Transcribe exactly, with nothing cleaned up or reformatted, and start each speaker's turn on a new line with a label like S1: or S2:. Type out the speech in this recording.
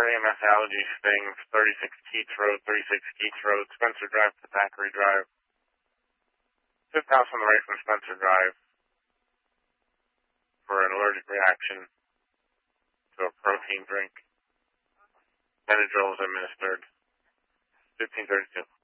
S1: A M S Allergy Stings, thirty-six Keats Road, thirty-six Keats Road, Spencer Drive to Thackeray Drive. Fifth house on the right from Spencer Drive for an allergic reaction to a protein drink. Benadryl is administered. fifteen thirty-two.